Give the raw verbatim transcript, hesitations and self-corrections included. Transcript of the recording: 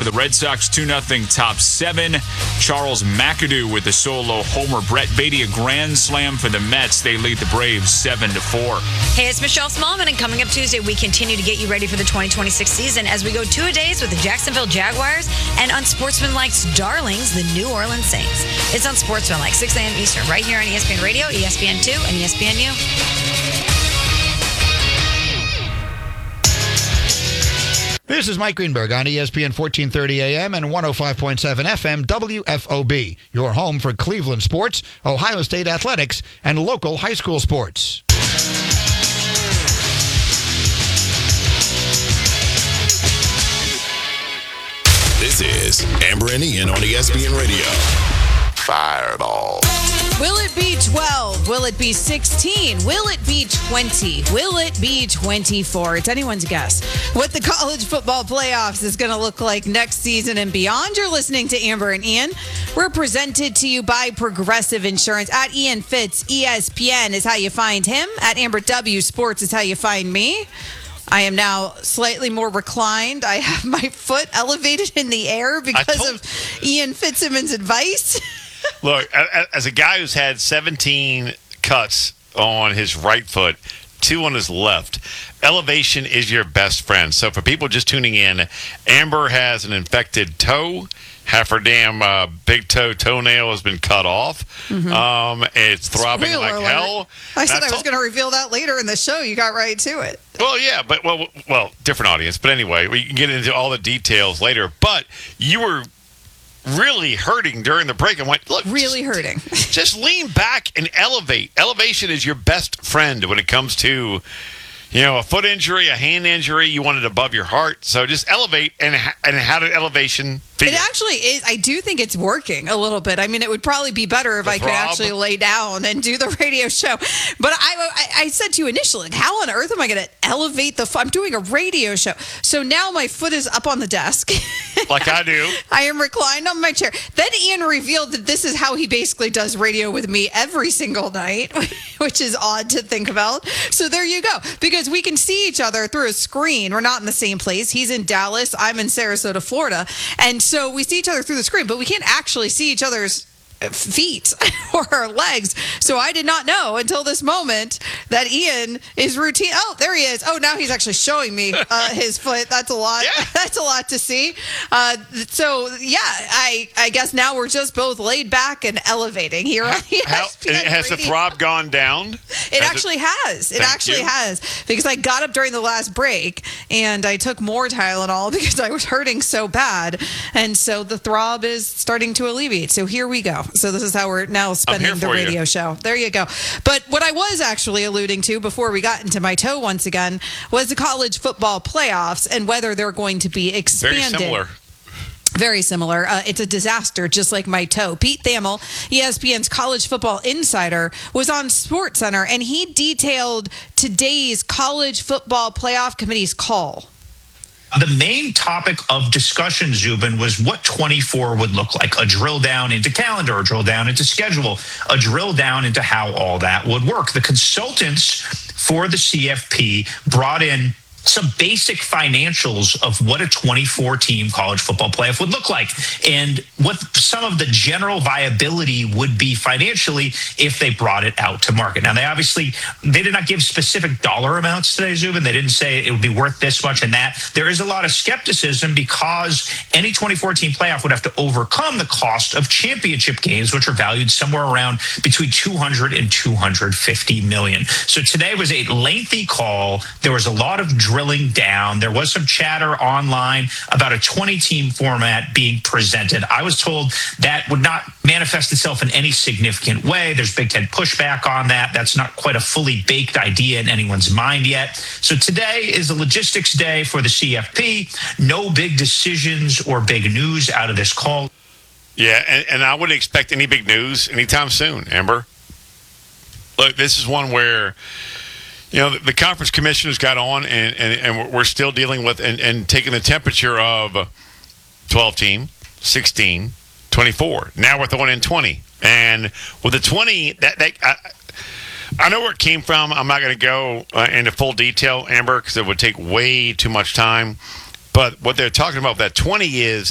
of the Red Sox two nothing top seven. Charles McAdoo with the solo homer. Brett Beatty a grand slam for the Mets. They lead the Braves seven to four. Hey, it's Michelle Smallman, and coming up Tuesday, we continue to get you ready for the twenty twenty-six season as we go two-a-days with the Jacksonville Jaguars and Unsportsmanlike's Darlings, the New Orleans Saints. It's Unsportsmanlike, six a.m. Eastern, right here on E S P N Radio, E S P N two, and E S P N U. This is Mike Greenberg on E S P N fourteen thirty A M and one oh five point seven F M W F O B, your home for Cleveland sports, Ohio State athletics, and local high school sports. This is Amber and Ian on E S P N Radio. Fireball. Will it be twelve? Will it be sixteen? Will it be twenty? Will it be twenty-four? It's anyone's guess what the college football playoffs is going to look like next season and beyond. You're listening to Amber and Ian. We're presented to you by Progressive Insurance. At Ian Fitz, E S P N is how you find him. At Amber W Sports is how you find me. I am now slightly more reclined. I have my foot elevated in the air because told- of Ian Fitzsimmons' advice. Look, as a guy who's had seventeen cuts on his right foot, two on his left, elevation is your best friend. So for people just tuning in, Amber has an infected toe. Half her damn uh, big toe toenail has been cut off. Mm-hmm. Um, it's throbbing Spoiler like alert. hell. I said That's I was going to reveal that later in the show. You got right to it. Well, yeah, but well, well, different audience. But anyway, we can get into all the details later. But you were really hurting during the break and went, look, really just, hurting. Just lean back and elevate. Elevation is your best friend when it comes to, you know, a foot injury, a hand injury. You want it above your heart. So just elevate. And, and how did elevation feel? It actually is. I do think it's working a little bit. I mean, it would probably be better if the I throb. could actually lay down and do the radio show. But I, I, I said to you initially, like, how on earth am I going to elevate the foot? I'm doing a radio show. So now my foot is up on the desk. Like I do. I am reclined on my chair. Then Ian revealed that this is how he basically does radio with me every single night, which is odd to think about. So there you go. Because we can see each other through a screen. We're not in the same place. He's in Dallas. I'm in Sarasota, Florida. And so we see each other through the screen, but we can't actually see each other's feet or her legs. So I did not know until this moment that Ian is routine. Oh, there he is. Oh, now he's actually showing me uh, his foot. That's a lot. Yeah. That's a lot to see. Uh, so yeah, I I guess now we're just both laid back and elevating here on E S P N How, has the Radio. throb gone down? It has actually it, has. It Thank actually you. has. Because I got up during the last break and I took more Tylenol because I was hurting so bad. And so the throb is starting to alleviate. So here we go. So this is how we're now spending the radio you. show. There you go. But what I was actually alluding to before we got into my toe once again was the college football playoffs and whether they're going to be expanded. Very similar. Very similar. Uh, it's a disaster, just like my toe. Pete Thamel, E S P N's college football insider, was on SportsCenter, and he detailed today's college football playoff committee's call. The main topic of discussion, Zubin, was what twenty-four would look like. A drill down into calendar, a drill down into schedule, a drill down into how all that would work. The consultants for the C F P brought in some basic financials of what a twenty-four team college football playoff would look like and what some of the general viability would be financially if they brought it out to market. Now, they obviously, they did not give specific dollar amounts today, Zubin. They didn't say it would be worth this much and that. There is a lot of skepticism because any twenty-four team playoff would have to overcome the cost of championship games, which are valued somewhere around between two hundred and two hundred fifty million. So today was a lengthy call. There was a lot of drilling down. There was some chatter online about a twenty team format being presented. I was told that would not manifest itself in any significant way. There's Big Ten pushback on that. That's not quite a fully baked idea in anyone's mind yet. So today is a logistics day for the C F P. No big decisions or big news out of this call. Yeah, and, and I wouldn't expect any big news anytime soon, Amber. Look, this is one where, you know, the, the conference commissioners got on, and, and, and we're still dealing with and, and taking the temperature of twelve team, sixteen, twenty-four. Now we're throwing in twenty. And with the twenty, that, that I, I know where it came from. I'm not going to go uh, into full detail, Amber, because it would take way too much time. But what they're talking about with that twenty is